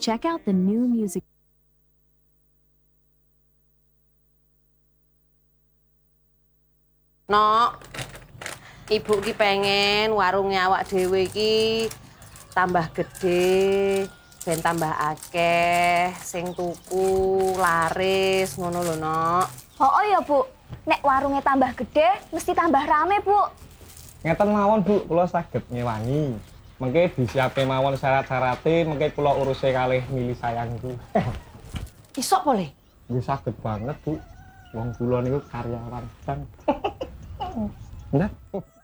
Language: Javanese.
Check out the new music. Nok, ibu ki pengen warungnya awak dhewe iki tambah gede, ben tambah akeh, sing tuku, laris, ngono lho, Nok. Oh ya, Bu. Nek warungnya tambah gede, mesti tambah rame, Bu. Ngeten mawon, Bu, kula saged ngewangi. Mengke disiapke mawon syarat-syarate, mengke kula uruse kalih mili sayangku. Isok boleh? Nggih saged banget, Bu. Wong kula niku karyawan. Bener?